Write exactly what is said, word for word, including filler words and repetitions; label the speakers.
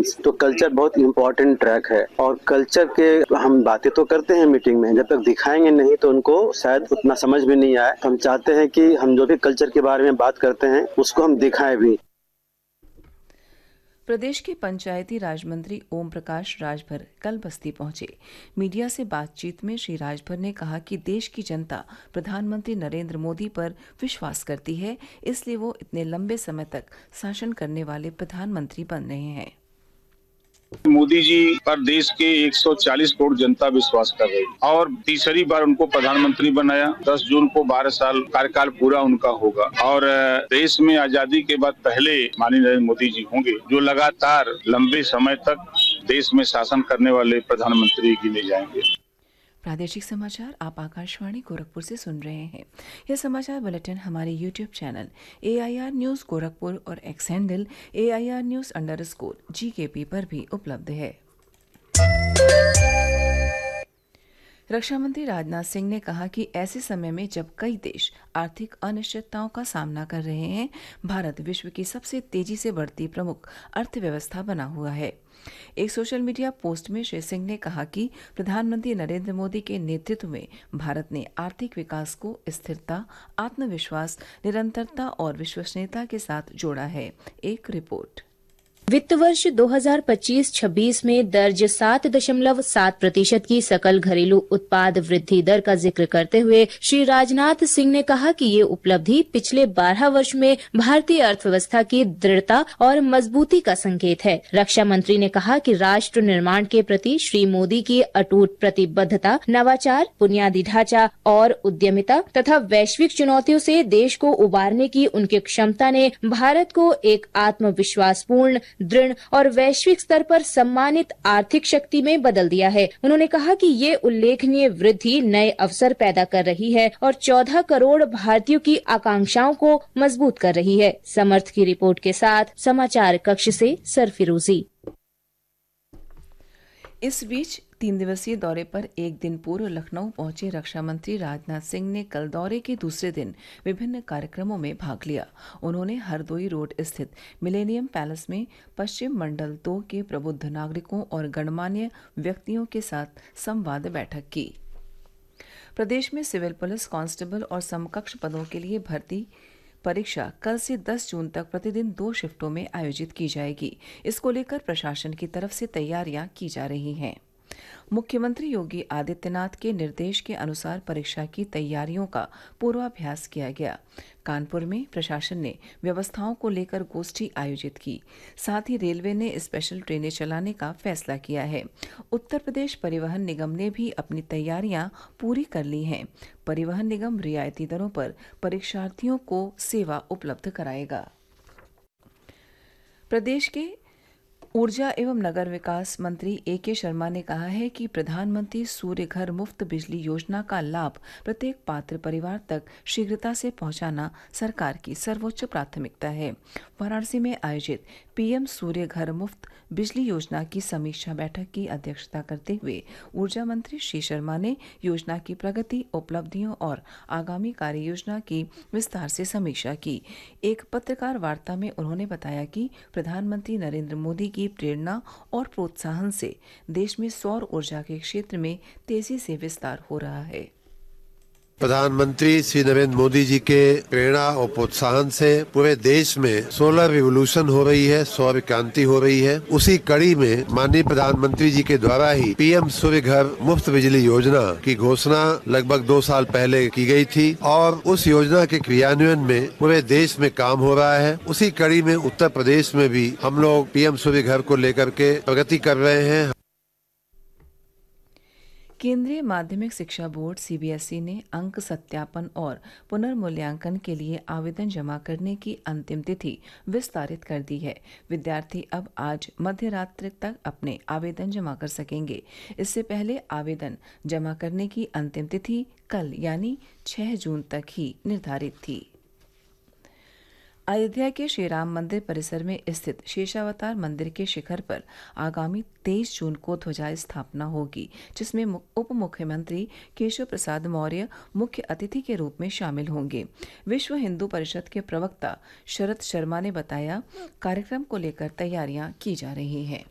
Speaker 1: Traditions, तो culture बहुत important track है। और कल्चर के हम बातें तो करते हैं मीटिंग में, जब तक दिखाएंगे नहीं तो उनको शायद उतना समझ में नहीं आए। हम चाहते हैं कि हम जो भी कल्चर के बारे में बात करते हैं उसको हम दिखाएं भी।
Speaker 2: प्रदेश के पंचायती राज मंत्री ओम प्रकाश राजभर कल बस्ती पहुंचे। मीडिया से बातचीत में श्री राजभर ने कहा कि देश की जनता प्रधानमंत्री नरेंद्र मोदी पर विश्वास करती है, इसलिए वो इतने लंबे समय तक शासन करने वाले प्रधानमंत्री बन रहे हैं।
Speaker 3: मोदी जी पर देश के एक सौ चालीस करोड़ जनता विश्वास कर रही है और तीसरी बार उनको प्रधानमंत्री बनाया। दस जून को बारह साल कार्यकाल पूरा उनका होगा और देश में आजादी के बाद पहले माननीय नरेंद्र मोदी जी होंगे जो लगातार लंबे समय तक देश में शासन करने वाले प्रधानमंत्री गिने जाएंगे।
Speaker 2: प्रादेशिक समाचार आप आकाशवाणी गोरखपुर से सुन रहे हैं। यह समाचार बुलेटिन हमारे YouTube channel A I R news Gorakhpur और x handle A I R news under score जी के पी पर भी उपलब्ध है। रक्षा मंत्री राजनाथ सिंह ने कहा कि ऐसे समय में जब कई देश आर्थिक अनिश्चितताओं का सामना कर रहे हैं, भारत विश्व की सबसे तेजी से बढ़ती प्रमुख अर्थव्यवस्था बना हुआ है। एक सोशल मीडिया पोस्ट में श्री सिंह ने कहा कि प्रधानमंत्री नरेंद्र मोदी के नेतृत्व में भारत ने आर्थिक विकास को स्थिरता, आत्मविश्वास, निरंतरता और विश्वसनीयता के साथ जोड़ा है। एक रिपोर्ट।
Speaker 4: वित्त वर्ष दो हज़ार पच्चीस छब्बीस में दर्ज सात दशमलव सात प्रतिशत की सकल घरेलू उत्पाद वृद्धि दर का जिक्र करते हुए श्री राजनाथ सिंह ने कहा कि ये उपलब्धि पिछले बारह वर्ष में भारतीय अर्थव्यवस्था की दृढ़ता और मजबूती का संकेत है। रक्षा मंत्री ने कहा कि राष्ट्र निर्माण के प्रति श्री मोदी की अटूट प्रतिबद्धता, नवाचार, बुनियादी ढांचा और उद्यमिता तथा वैश्विक चुनौतियों से देश को उबारने की उनकी क्षमता ने भारत को एक आत्मविश्वासपूर्ण, दृढ़ और वैश्विक स्तर पर सम्मानित आर्थिक शक्ति में बदल दिया है। उन्होंने कहा कि ये उल्लेखनीय वृद्धि नए अवसर पैदा कर रही है और चौदह करोड़ भारतीयों की आकांक्षाओं को मजबूत कर रही है। समर्थ की रिपोर्ट के साथ समाचार कक्ष से सरफिरोजी।
Speaker 2: इस बीच तीन दिवसीय दौरे पर एक दिन पूर्व लखनऊ पहुंचे रक्षा मंत्री राजनाथ सिंह ने कल दौरे के दूसरे दिन विभिन्न कार्यक्रमों में भाग लिया। उन्होंने हरदोई रोड स्थित मिलेनियम पैलेस में पश्चिम मंडल दो के प्रबुद्ध नागरिकों और गणमान्य व्यक्तियों के साथ संवाद बैठक की। प्रदेश में सिविल पुलिस कांस्टेबल और समकक्ष पदों के लिए भर्ती परीक्षा कल से दस जून तक प्रतिदिन दो शिफ्टों में आयोजित की जाएगी। इसको लेकर प्रशासन की तरफ से तैयारियां की जा रही हैं। मुख्यमंत्री योगी आदित्यनाथ के निर्देश के अनुसार परीक्षा की तैयारियों का पूर्वाभ्यास किया गया। कानपुर में प्रशासन ने व्यवस्थाओं को लेकर गोष्ठी आयोजित की। साथ ही रेलवे ने स्पेशल ट्रेनें चलाने का फैसला किया है। उत्तर प्रदेश परिवहन निगम ने भी अपनी तैयारियां पूरी कर ली हैं। परिवहन निगम रियायती दरों पर परीक्षार्थियों को सेवा उपलब्ध कराएगा। प्रदेश के ऊर्जा एवं नगर विकास मंत्री ए के शर्मा ने कहा है कि प्रधानमंत्री सूर्य घर मुफ्त बिजली योजना का लाभ प्रत्येक पात्र परिवार तक शीघ्रता से पहुंचाना सरकार की सर्वोच्च प्राथमिकता है। वाराणसी में आयोजित पीएम सूर्य घर मुफ्त बिजली योजना की समीक्षा बैठक की अध्यक्षता करते हुए ऊर्जा मंत्री श्री शर्मा ने योजना की प्रगति, उपलब्धियों और आगामी कार्य योजना की विस्तार से समीक्षा की। एक पत्रकार वार्ता में उन्होंने बताया कि प्रधानमंत्री नरेंद्र मोदी की प्रेरणा और प्रोत्साहन से देश में सौर ऊर्जा के क्षेत्र में तेजी से विस्तार हो रहा है।
Speaker 5: प्रधानमंत्री श्री नरेंद्र मोदी जी के प्रेरणा और प्रोत्साहन से पूरे देश में सोलर रिवोल्यूशन हो रही है, सौर क्रांति हो रही है। उसी कड़ी में माननीय प्रधानमंत्री जी के द्वारा ही पीएम सूर्य घर मुफ्त बिजली योजना की घोषणा लगभग दो साल पहले की गई थी और उस योजना के क्रियान्वयन में पूरे देश में काम हो रहा है। उसी कड़ी में उत्तर प्रदेश में भी हम लोग पीएम सूर्य घर को लेकर के प्रगति कर रहे हैं।
Speaker 2: केंद्रीय माध्यमिक शिक्षा board C B S E ने अंक सत्यापन और पुनर्मूल्यांकन के लिए आवेदन जमा करने की अंतिम तिथि विस्तारित कर दी है। विद्यार्थी अब आज मध्य रात्रि तक अपने आवेदन जमा कर सकेंगे। इससे पहले आवेदन जमा करने की अंतिम तिथि कल यानी छह जून तक ही निर्धारित थी। अयोध्या के श्री राम मंदिर परिसर में स्थित शेषावतार मंदिर के शिखर पर आगामी तेईस जून को ध्वजा स्थापना होगी, जिसमें उप मुख्यमंत्री केशव प्रसाद मौर्य मुख्य अतिथि के रूप में शामिल होंगे। विश्व हिंदू परिषद के प्रवक्ता शरद शर्मा ने बताया, कार्यक्रम को लेकर तैयारियां की जा रही हैं।